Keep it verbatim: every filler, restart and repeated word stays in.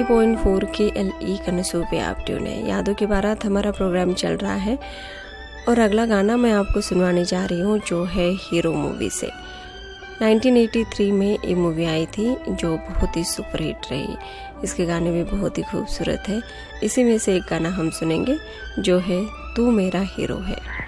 Point four के L E कनसू पे आप ट्यून है। यादों की बारात हमारा प्रोग्राम चल रहा है और अगला गाना मैं आपको सुनवाने जा रही हूँ जो है हीरो मूवी से। नाइनटीन एटी थ्री में ये मूवी आई थी जो बहुत ही सुपरहिट रही। इसके गाने भी बहुत ही खूबसूरत है। इसी में से एक गाना हम सुनेंगे जो है तू मेरा हीरो है।